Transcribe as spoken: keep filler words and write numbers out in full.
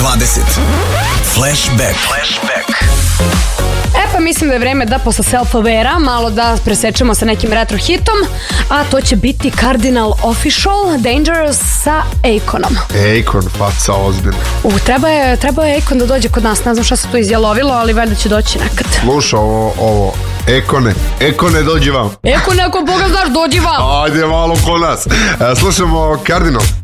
dvadeset. Flashback. Flashback. E pa mislim da je vreme da posle self-aware-a malo da presečemo sa nekim retro hitom, a to će biti Cardinal Official Dangerous sa Akonom. Akon, faca ozbiljno. U, treba je, treba je Akon da dođe kod nas, ne znam šta se tu izjalovilo, ali valjda će doći nekad. Sluša ovo, ovo, Akone, Akone dođi vam. Akon, ako Boga znaš, dođi vam. Ajde malo kod nas. Slušamo Cardinal.